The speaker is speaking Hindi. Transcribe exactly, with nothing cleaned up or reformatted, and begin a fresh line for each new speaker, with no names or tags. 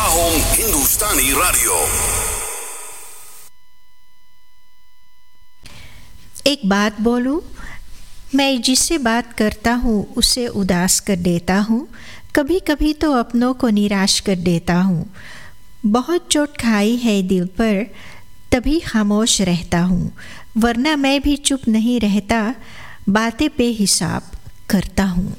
Ahom Hindustani Radio।
एक बात बोलूं, मैं जिससे बात करता हूँ उसे उदास कर देता हूँ, कभी कभी तो अपनों को निराश कर देता हूँ। बहुत चोट खाई है दिल पर, तभी खामोश रहता हूँ, वरना मैं भी चुप नहीं रहता, बातें बेहिसाब करता हूँ।